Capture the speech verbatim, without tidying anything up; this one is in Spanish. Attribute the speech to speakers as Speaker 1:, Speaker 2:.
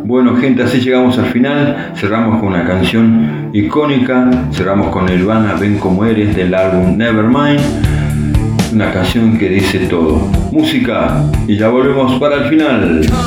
Speaker 1: Bueno, gente, así llegamos al final. Cerramos con una canción icónica. Cerramos con Nirvana, Ven Como Eres, del álbum Nevermind. Una canción que dice todo. Música y ya volvemos para el final.